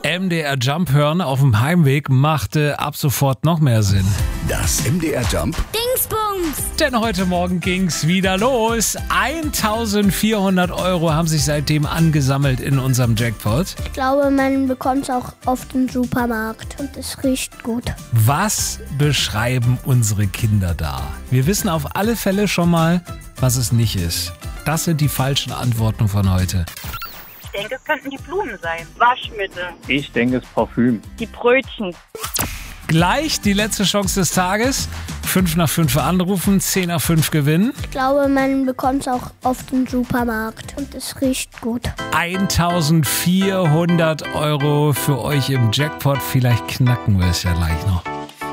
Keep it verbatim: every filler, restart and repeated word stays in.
M D R Jump hören auf dem Heimweg machte ab sofort noch mehr Sinn. Das M D R Jump Dingsbums! Denn heute Morgen ging's wieder los. eintausendvierhundert Euro haben sich seitdem angesammelt in unserem Jackpot. Ich glaube, man bekommt es auch oft im Supermarkt und es riecht gut. Was beschreiben unsere Kinder da? Wir wissen auf alle Fälle schon mal, was es nicht ist. Das sind die falschen Antworten von heute. Ich denke, es könnten die Blumen sein. Waschmittel. Ich denke, es ist Parfüm. Die Brötchen. Gleich die letzte Chance des Tages. fünf nach fünf anrufen, zehn nach fünf gewinnen. Ich glaube, man bekommt es auch oft im Supermarkt und es riecht gut. eintausendvierhundert Euro für euch im Jackpot. Vielleicht knacken wir es ja gleich noch.